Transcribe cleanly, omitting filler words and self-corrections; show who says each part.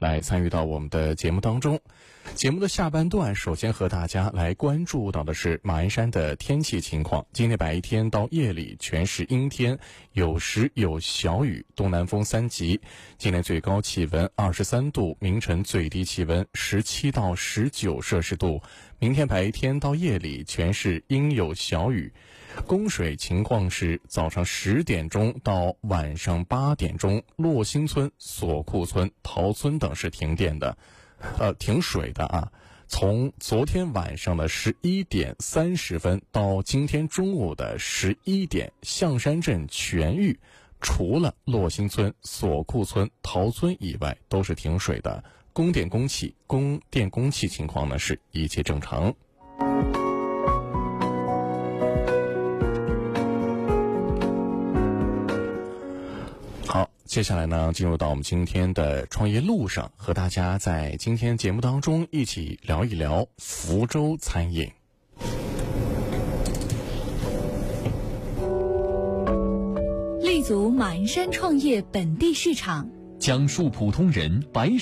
Speaker 1: 来参与到我们的节目当中。节目的下半段，首先和大家来关注到的是马鞍山的天气情况。今天白天到夜里全是阴天，有时有小雨，东南风3级。今天最高气温23度，明晨最低气温17到19摄氏度。明天白天到夜里全是阴有小雨。供水情况是早上10点钟到晚上8点钟，洛兴村、索库村、陶村等是停电的。停水的啊，从昨天晚上的11点30分到今天中午的11点，象山镇全域除了洛兴村、索库村、陶村以外都是停水的。供电供气情况呢是一切正常。好，接下来呢，进入到我们今天的创业路上，和大家在今天节目当中一起聊一聊福州餐饮。
Speaker 2: 立足马鞍山创业本地市场，
Speaker 3: 讲述普通人白